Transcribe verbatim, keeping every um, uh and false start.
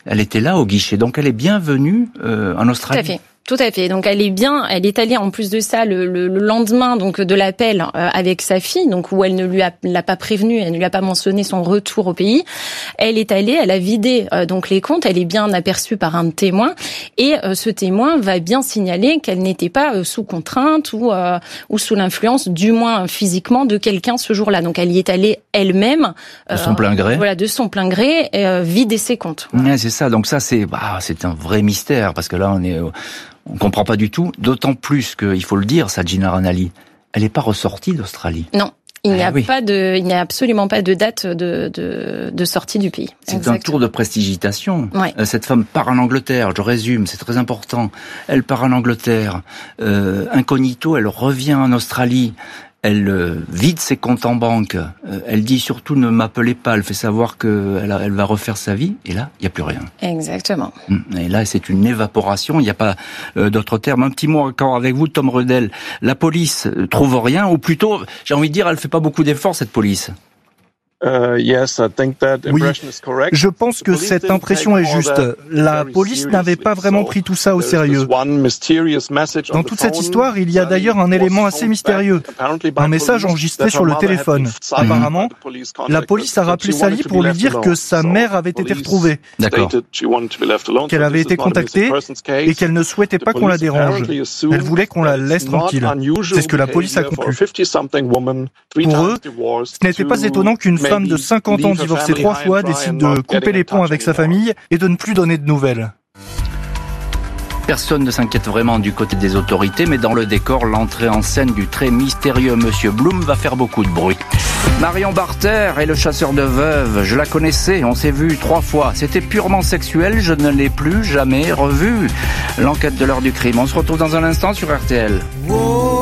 Elle était là au guichet, donc elle est bienvenue euh, en Australie. Tout à fait. Tout à fait. Donc elle est bien, elle est allée en plus de ça le, le, le lendemain donc de l'appel euh, avec sa fille, donc où elle ne lui a l'a pas prévenu, elle ne lui a pas mentionné son retour au pays. Elle est allée, elle a vidé euh, donc les comptes, elle est bien aperçue par un témoin et euh, ce témoin va bien signaler qu'elle n'était pas euh, sous contrainte ou euh, ou sous l'influence, du moins physiquement, de quelqu'un ce jour-là. Donc elle y est allée elle-même de son euh, plein gré. Voilà, de son plein gré, euh, vider ses comptes. Ouais, c'est ça. Donc ça c'est bah, c'est un vrai mystère parce que là on est on comprend pas du tout, d'autant plus que, il faut le dire, Sajina Ranali, elle n'est pas ressortie d'Australie. Non, il n'y a ah, oui. pas de, il n'y a absolument pas de date de de, de sortie du pays. C'est Exactement. un tour de prestigitation. Ouais. Euh, cette femme part en Angleterre, je résume, c'est très important. Elle part en Angleterre, euh, incognito, elle revient en Australie. Elle euh, vide ses comptes en banque. Euh, elle dit surtout ne m'appelez pas. Elle fait savoir que elle, elle va refaire sa vie. Et là, il y a plus rien. Exactement. Et là, c'est une évaporation. Il n'y a pas euh, d'autre terme. Un petit mot encore avec vous, Tom Rudel. La police trouve rien, ou plutôt, j'ai envie de dire, elle fait pas beaucoup d'efforts, cette police. Uh, yes, I think that impression is correct. Oui, je pense que cette impression est juste. La police n'avait pas vraiment pris tout ça au sérieux. Dans toute cette histoire, il y a d'ailleurs un élément assez mystérieux. Un message enregistré sur le téléphone. Apparemment, la police a rappelé Sally pour lui dire que sa mère avait été retrouvée. D'accord. Qu'elle avait été contactée et qu'elle ne souhaitait pas qu'on la dérange. Elle voulait qu'on la laisse tranquille. C'est ce que la police a conclu. Pour eux, ce n'était pas étonnant qu'une femme femme de cinquante ans divorcée trois fois décide de couper les ponts avec sa famille et de ne plus donner de nouvelles. Personne ne s'inquiète vraiment du côté des autorités, mais dans le décor, l'entrée en scène du très mystérieux Monsieur Bloom va faire beaucoup de bruit. Marion Barter est le chasseur de veuves. Je la connaissais, on s'est vu trois fois. C'était purement sexuel, je ne l'ai plus jamais revu. L'enquête de l'heure du crime. On se retrouve dans un instant sur R T L.